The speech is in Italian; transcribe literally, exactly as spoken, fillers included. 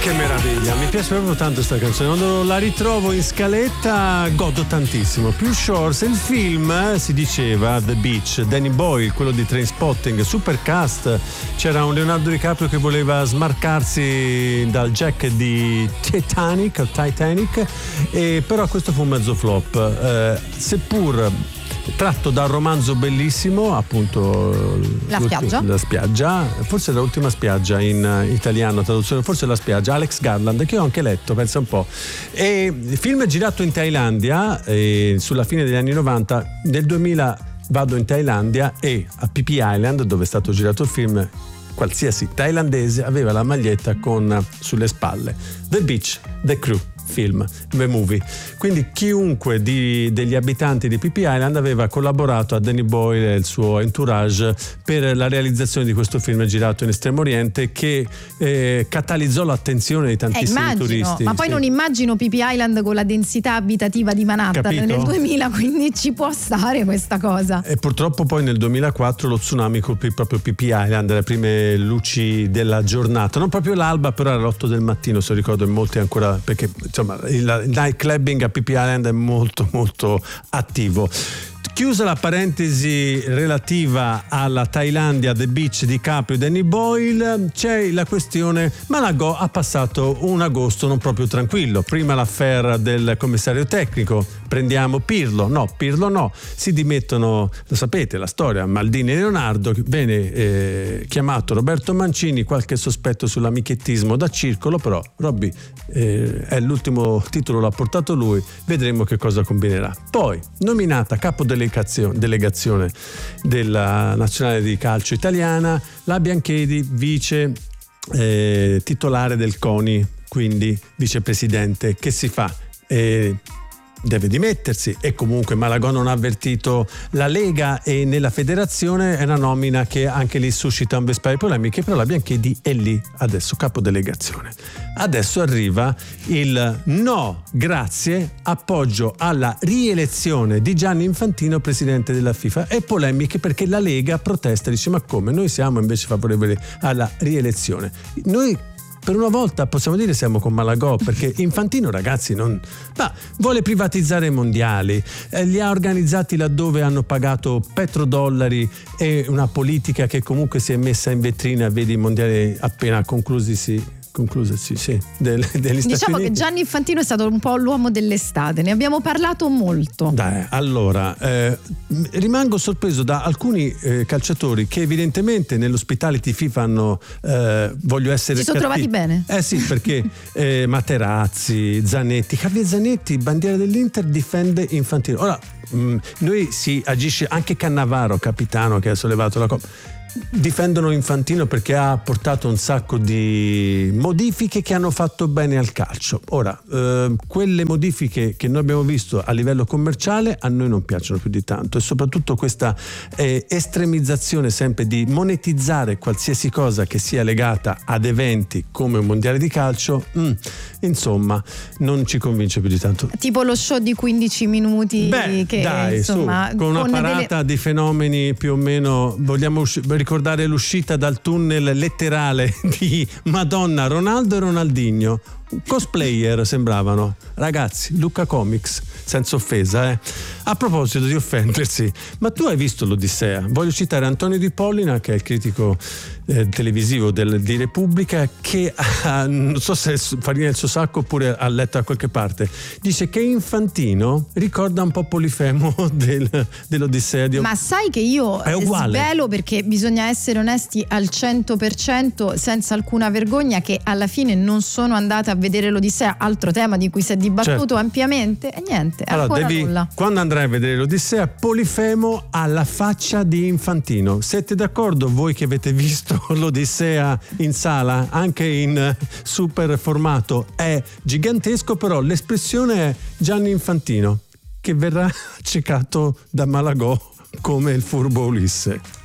che meraviglia, mi piace proprio tanto questa canzone. Quando la ritrovo in scaletta godo tantissimo. Più Shores, il film si diceva The Beach, Danny Boyle, quello di Trainspotting, super cast. C'era un Leonardo DiCaprio che voleva smarcarsi dal Jack di Titanic, Titanic, e però questo fu un mezzo flop, eh, seppur tratto da un romanzo bellissimo, appunto La spiaggia, la spiaggia, forse l'ultima spiaggia in italiano, traduzione forse La spiaggia, Alex Garland, che ho anche letto, pensa un po'. E il film è girato in Thailandia, e sulla fine degli anni novanta. Nel duemila vado in Thailandia e a Phi Phi Island, dove è stato girato il film, qualsiasi thailandese aveva la maglietta con sulle spalle The Beach, The Crew film, The Movie. Quindi chiunque di, degli abitanti di Phi Phi Island aveva collaborato a Danny Boyle e il suo entourage per la realizzazione di questo film girato in Estremo Oriente, che eh, catalizzò l'attenzione di tantissimi eh, immagino, turisti. ma poi sì. Non immagino Phi Phi Island con la densità abitativa di Manhattan, capito? Nel duemila, quindi ci può stare questa cosa. E purtroppo poi nel duemilaquattro lo tsunami colpì proprio Phi Phi Island, le prime luci della giornata, non proprio l'alba, però alle otto del mattino, se ricordo, e molti ancora, perché insomma il night clubbing a Phi Phi Island è molto molto attivo. Chiusa la parentesi relativa alla Thailandia, The Beach, DiCaprio e Danny Boyle, c'è la questione: Malagò ha passato un agosto non proprio tranquillo. Prima l'affair del commissario tecnico, prendiamo Pirlo, no, Pirlo no, si dimettono, lo sapete la storia, Maldini e Leonardo, bene, eh, chiamato Roberto Mancini, qualche sospetto sull'amichettismo da circolo, però Robby eh, è l'ultimo titolo, l'ha portato lui, vedremo che cosa combinerà. Poi nominata capo delegazione delegazione della nazionale di calcio italiana la Bianchedi, vice eh, titolare del CONI, quindi vicepresidente. Che si fa? Eh, deve dimettersi, e comunque Malagò non ha avvertito la Lega, e nella federazione è una nomina che anche lì suscita un vespaio di polemiche, però la Bianchedi è lì adesso capodelegazione. Adesso arriva il no grazie, appoggio alla rielezione di Gianni Infantino presidente della FIFA, e polemiche perché la Lega protesta, dice: ma come, noi siamo invece favorevoli alla rielezione. Noi per una volta possiamo dire siamo con Malagò, perché Infantino, ragazzi, non ma vuole privatizzare i mondiali, eh, li ha organizzati laddove hanno pagato petrodollari, e una politica che comunque si è messa in vetrina, vedi i mondiali appena conclusisi conclusesi sì, del, degli Stati diciamo Uniti. Che Gianni Infantino è stato un po' l'uomo dell'estate, ne abbiamo parlato molto. Dai, allora eh, rimango sorpreso da alcuni eh, calciatori che evidentemente nell'hospitality FIFA hanno eh, voglio essere si sono cattivi. trovati bene, eh sì, perché eh, Materazzi, Zanetti, Javier Zanetti, bandiera dell'Inter, difende Infantino. Ora mh, noi si agisce, anche Cannavaro, capitano, che ha sollevato la coppa, difendono Infantino perché ha portato un sacco di modifiche che hanno fatto bene al calcio. Ora, eh, quelle modifiche che noi abbiamo visto a livello commerciale a noi non piacciono più di tanto, e soprattutto questa eh, estremizzazione sempre di monetizzare qualsiasi cosa che sia legata ad eventi come un mondiale di calcio, mh, insomma non ci convince più di tanto. Tipo lo show di quindici minuti. Beh, che dai, insomma, su, con una con parata delle... di fenomeni più o meno. Vogliamo usci- ricordare l'uscita dal tunnel letterale di Madonna, Ronaldo e Ronaldinho, cosplayer sembravano, ragazzi, Lucca Comics, senza offesa, eh. A proposito di offendersi, ma tu hai visto l'Odissea? Voglio citare Antonio Di Pollina, che è il critico eh, televisivo del, di Repubblica, che ha, non so se è farina del suo sacco oppure ha letto da qualche parte, dice che Infantino ricorda un po' Polifemo del, dell'Odissea di... Ma sai che io è uguale, svelo, perché bisogna essere onesti al cento per cento senza alcuna vergogna, che alla fine non sono andata a vedere l'Odissea, altro tema di cui si è dibattuto certo. ampiamente, e niente, allora, ancora devi, nulla. Quando andrai a vedere l'Odissea, Polifemo ha la faccia di Infantino. Siete d'accordo voi che avete visto l'Odissea in sala, anche in super formato? È gigantesco, però l'espressione è Gianni Infantino, che verrà accecato da Malagò come il furbo Ulisse.